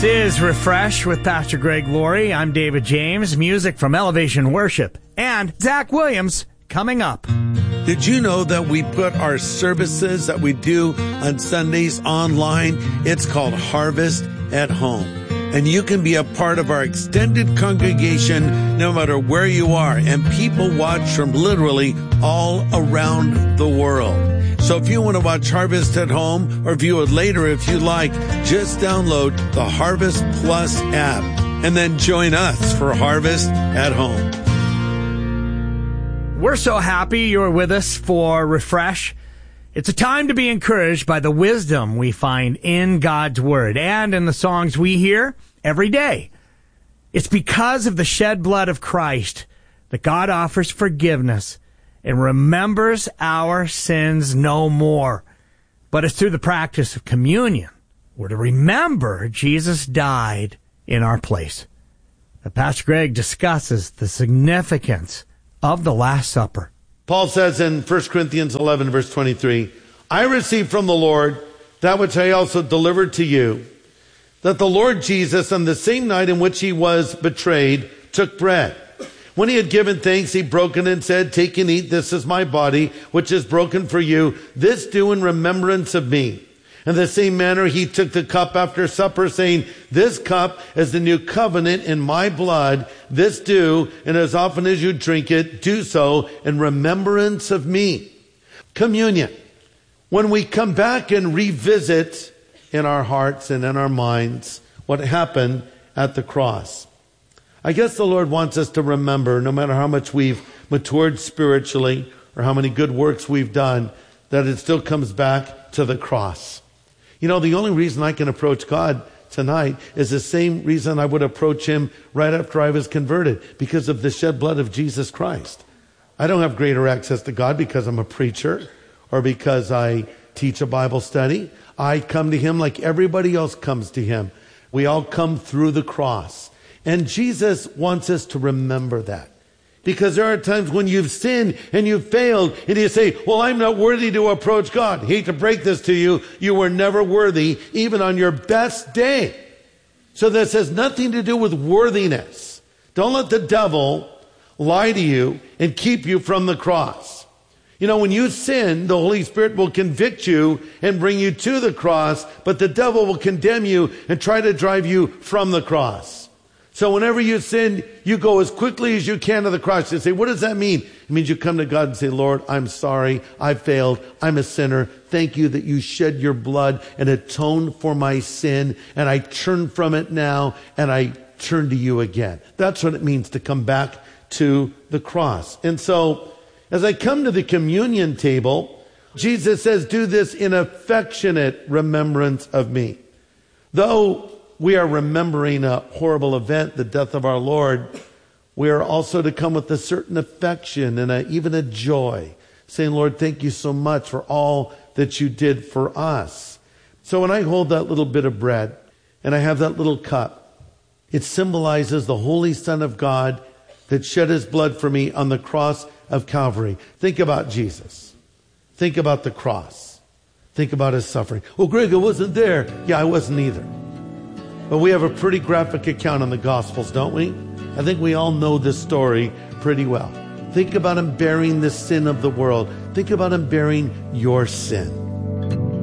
Is Refresh with Pastor Greg Laurie. I'm David James. Music from Elevation Worship. And Zach Williams coming up. Did you know that we put our services that we do on Sundays online? It's called Harvest at Home. And you can be a part of our extended congregation no matter where you are. And people watch from literally all around the world. So if you want to watch Harvest at Home or view it later if you like, just download the Harvest Plus app and then join us for Harvest at Home. We're so happy you're with us for Refresh. It's a time to be encouraged by the wisdom we find in God's Word and in the songs we hear every day. It's because of the shed blood of Christ that God offers forgiveness and remembers our sins no more. But it's through the practice of communion. We're to remember Jesus died in our place. Pastor Greg discusses the significance of the Last Supper. Paul says in 1 Corinthians 11, verse 23, I received from the Lord that which I also delivered to you, that the Lord Jesus, on the same night in which he was betrayed, took bread. When he had given thanks, he broke it and said, take and eat, this is my body, which is broken for you. This do in remembrance of me. In the same manner, he took the cup after supper, saying, this cup is the new covenant in my blood. This do, and as often as you drink it, do so in remembrance of me. Communion. When we come back and revisit in our hearts and in our minds what happened at the cross. I guess the Lord wants us to remember, no matter how much we've matured spiritually or how many good works we've done, that it still comes back to the cross. You know, the only reason I can approach God tonight is the same reason I would approach him right after I was converted, because of the shed blood of Jesus Christ. I don't have greater access to God because I'm a preacher or because I teach a Bible study. I come to him like everybody else comes to him. We all come through the cross. And Jesus wants us to remember that. Because there are times when you've sinned and you've failed and you say, well, I'm not worthy to approach God. I hate to break this to you. You were never worthy, even on your best day. So this has nothing to do with worthiness. Don't let the devil lie to you and keep you from the cross. You know, when you sin, the Holy Spirit will convict you and bring you to the cross, but the devil will condemn you and try to drive you from the cross. So whenever you sin, you go as quickly as you can to the cross. You say, what does that mean? It means you come to God and say, Lord, I'm sorry. I failed. I'm a sinner. Thank you that you shed your blood and atoned for my sin. And I turn from it now and I turn to you again. That's what it means to come back to the cross. And so as I come to the communion table, Jesus says, do this in affectionate remembrance of me. Though we are remembering a horrible event, the death of our Lord, we are also to come with a certain affection and even a joy, saying, Lord, thank you so much for all that you did for us. So when I hold that little bit of bread and I have that little cup, it symbolizes the Holy Son of God that shed his blood for me on the cross of Calvary. Think about Jesus. Think about the cross. Think about his suffering. Oh, Greg, I wasn't there. Yeah, I wasn't either. But we have a pretty graphic account in the Gospels, don't we? I think we all know this story pretty well. Think about him bearing the sin of the world. Think about him bearing your sin.